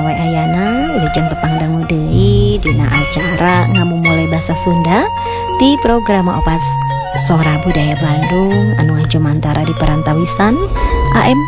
we ayana wilujeng tepang dangu deui dina acara ngamumule basa Sunda di program Opas Sora Budaya Bandung anu ngajumantara di Parantawisan AM